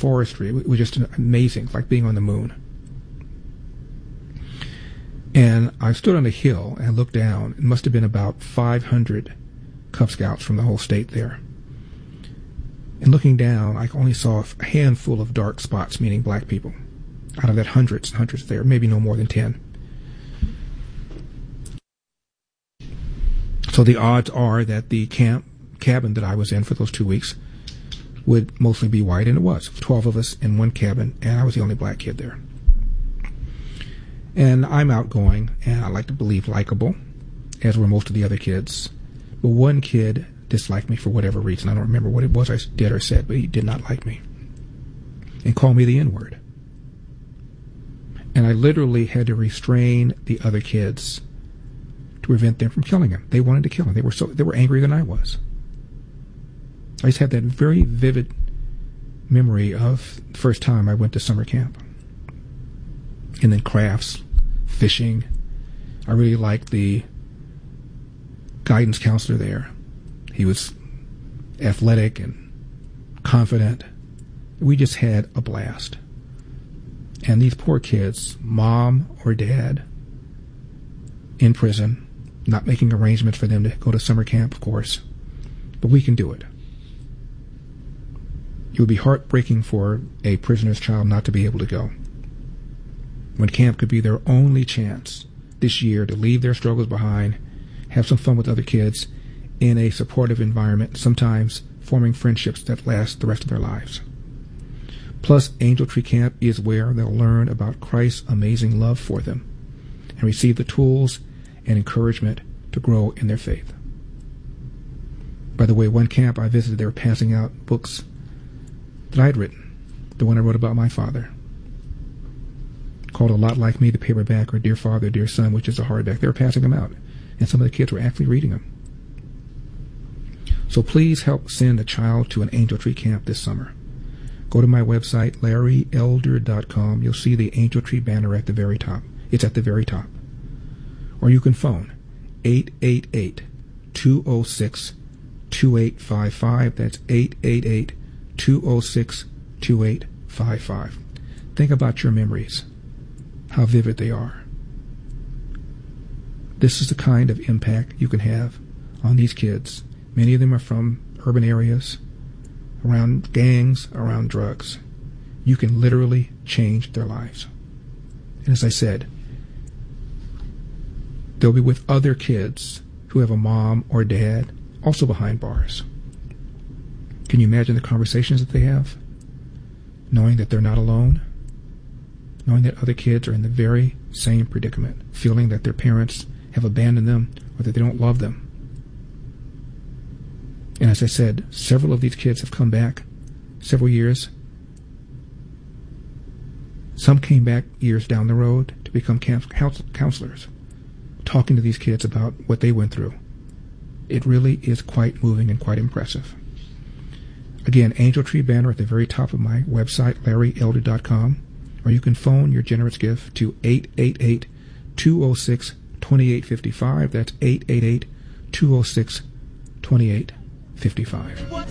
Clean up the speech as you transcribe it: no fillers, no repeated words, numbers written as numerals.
forestry. It was just amazing, like being on the moon. And I stood on a hill and looked down. It must have been about 500 Cub Scouts from the whole state there. And looking down, I only saw a handful of dark spots, meaning black people. Out of that hundreds and hundreds there, maybe no more than 10. So the odds are that the cabin that I was in for those 2 weeks would mostly be white, and it was. 12 of us in one cabin, and I was the only black kid there. And I'm outgoing, and I like to believe likable, as were most of the other kids. But one kid disliked me for whatever reason. I don't remember what it was I did or said, but he did not like me and called me the N-word. And I literally had to restrain the other kids to prevent them from killing him. They wanted to kill him. They were angrier than I was. I just had that very vivid memory of the first time I went to summer camp. And then crafts, fishing. I really liked the guidance counselor there. He was athletic and confident. We just had a blast. And these poor kids, mom or dad, in prison, not making arrangements for them to go to summer camp, of course. But we can do it. It would be heartbreaking for a prisoner's child not to be able to go, when camp could be their only chance this year to leave their struggles behind, have some fun with other kids in a supportive environment, sometimes forming friendships that last the rest of their lives. Plus, Angel Tree Camp is where they'll learn about Christ's amazing love for them and receive the tools and encouragement to grow in their faith. By the way, one camp I visited, they were passing out books that I'd written, the one I wrote about my father, called A Lot Like Me, the paperback, or Dear Father, Dear Son, which is a hardback. They were passing them out, and some of the kids were actually reading them. So please help send a child to an Angel Tree Camp this summer. Go to my website, LarryElder.com. You'll see the Angel Tree banner at the very top. It's at the very top. Or you can phone 888-206-2855. That's 888-206-2855. Think about your memories, how vivid they are. This is the kind of impact you can have on these kids. Many of them are from urban areas, around gangs, around drugs. You can literally change their lives. And as I said, they'll be with other kids who have a mom or dad also behind bars. Can you imagine the conversations that they have? Knowing that they're not alone, knowing that other kids are in the very same predicament, feeling that their parents have abandoned them or that they don't love them. And as I said, several of these kids have come back several years. Some came back years down the road to become counselors, talking to these kids about what they went through. It really is quite moving and quite impressive. Again, Angel Tree banner at the very top of my website, LarryElder.com, or you can phone your generous gift to 888-206-2855. That's 888-206-2855.